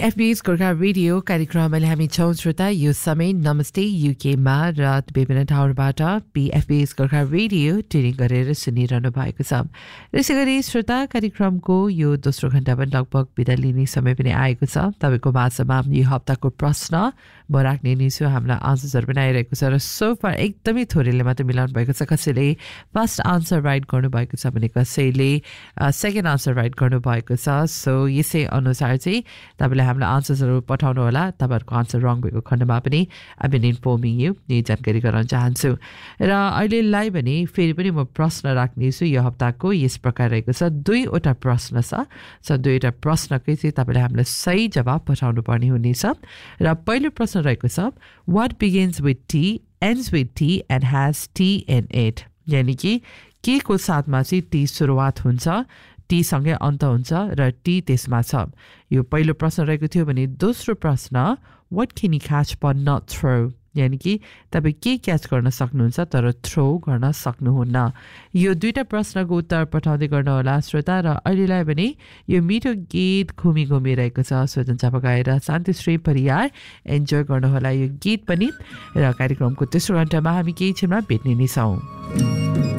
BFB's Gorkha radio कार्यक्रममा हामी छौं श्रोता यो समय नमस्ते युकेमा र विभिन्न ठाउँबाट BFB's गोर्खा रेडियो ट्युनिङ गरेर सुनिरहनु भएको छ। त्यसैगरी श्रोता कार्यक्रमको यो दोस्रो घण्टा पनि लगभग बिदा लिने समय पनि आएको छ। तपाईको माझमा यो हप्ताको प्रश्न म राख्ने नै छु। हामीलाई आन्सर्सहरु पनि आइरहेको छ र सो फार एकदमै थोरैले मात्र मिलाउनु भएको छ। कसैले फर्स्ट आन्सर राइट गर्नु भएको छ भने कसैले सेकेन्ड आन्सर राइट गर्नु भएको छ। सो यसै अनुसार चाहिँ तपाईले हामीलाई आन्सर्सहरु पठाउनु होला। तपाईहरुको आन्सर रङ भएको खण्डमा पनि आई बिन इन्फर्मिङ यु यो जानकारी गराउन चाहन्छु। र अहिलेलाई भने फेरि पनि म प्रश्न राख्ने छु। यो हप्ताको यस प्रकार रहेको छ, दुईवटा प्रश्न छ। सो दुईवटा प्रश्नकै चाहिँ तपाईले हामीलाई सही जवाब पठाउनु पर्ने हुनेछ। र पहिलो प्रश्न रहेको छ, what begins with T, ends with T and has T in it। यानी कि के को साथमा चाहिँ टी सुरुवात हुन्छ, टी सँगै अन्त हुन्छ र टी त्यसमा छ। यो पहिलो प्रश्न रहेको थियो भने दोस्रो प्रश्न what can you catch but not throw। यानी कि तपाई के क्याच गर्न सक्नुहुन्छ तर थ्रो गर्न सक्नुहुन्न। यो दुईटा प्रश्नको उत्तर पठाउँदै गर्न होला श्रोता। र अहिलेलाई भने यो मिठो गीत घुमी घुमी रहेको छ। स्वजन चापा गाएर शान्तिश्री परियार एन्जोय गर्नु होला यो गीत पनि। र कार्यक्रमको तेस्रो घण्टामा हामी केही क्षणमा भेट्ने नै छौं।